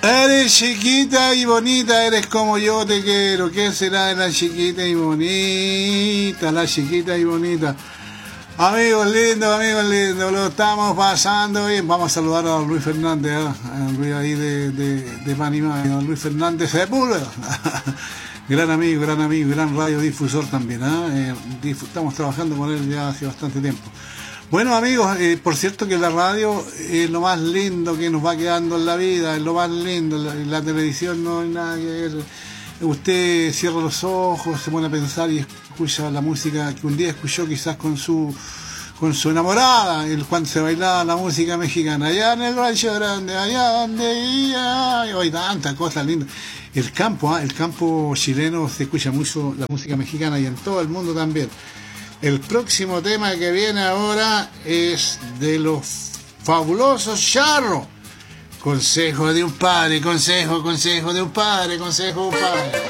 Eres chiquita y bonita, eres como yo te quiero. ¿Qué será de la chiquita y bonita? La chiquita y bonita. Amigos lindos, lo estamos pasando bien. Vamos a saludar a don Luis Fernández, a Luis ahí de Panamá, a don Luis Fernández Sepúlveda. Gran amigo, gran radiodifusor también. Estamos trabajando con él ya hace bastante tiempo. Bueno amigos, por cierto que la radio es lo más lindo que nos va quedando en la vida, es lo más lindo, la televisión no hay nada que ver. Usted cierra los ojos, se pone a pensar y escucha la música que un día escuchó quizás con su enamorada, cuando se bailaba la música mexicana, allá en el rancho grande, allá donde iba, hay tantas cosas lindas. El campo chileno se escucha mucho la música mexicana y en todo el mundo también. El próximo tema que viene ahora es de los fabulosos Charros. Consejo de un padre, consejo de un padre.